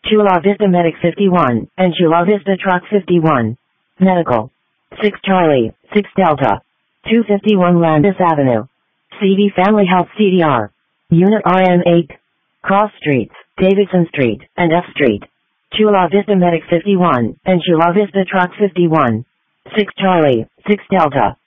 Chula Vista Medic 51, and Chula Vista Truck 51. Medical. 6 Charlie, 6 Delta. 251 Landis Avenue. CV Family Health CDR. Unit RM8. Cross Streets, Davidson Street, and F Street. Chula Vista Medic 51, and Chula Vista Truck 51. 6 Charlie, 6 Delta.